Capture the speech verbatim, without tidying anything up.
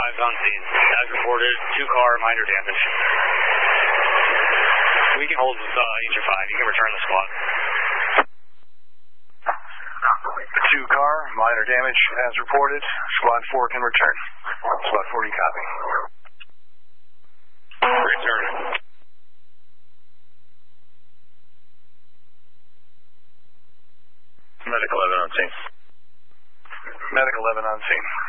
five on scene. As reported, two car minor damage. We can hold with uh, Agent five. You can return the squad. Two car, minor damage as reported. Squad four can return. Squad forty copy. Return. Medic eleven on scene. Medic eleven on scene.